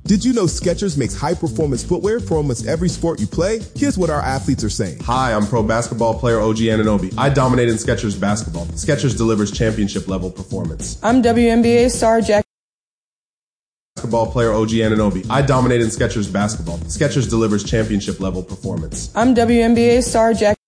Did you know Skechers makes high-performance footwear for almost every sport you play? Here's what our athletes are saying. Hi, I'm pro basketball player OG Anunoby. I dominate in Skechers basketball. Skechers delivers championship-level performance. I'm WNBA star basketball player OG Anunoby. I dominate in Skechers basketball. Skechers delivers championship-level performance. I'm WNBA star Jack.